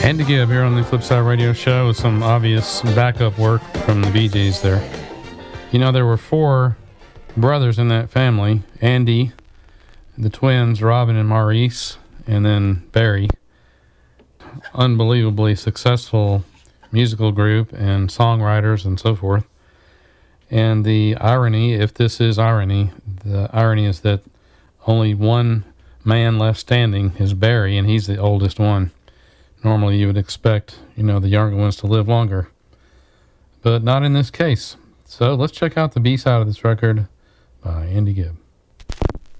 Andy Gibb here on the Flipside Radio Show with some obvious backup work from the Bee Gees there. You know, there were 4 brothers in that family. Andy, the twins, Robin and Maurice, and then Barry. Unbelievably successful musical group and songwriters and so forth. And the irony, if this is irony, the irony is that only one man left standing is Barry, and he's the oldest one. Normally you would expect, you know, the younger ones to live longer. But not in this case. So let's check out the B-side of this record by Andy Gibb.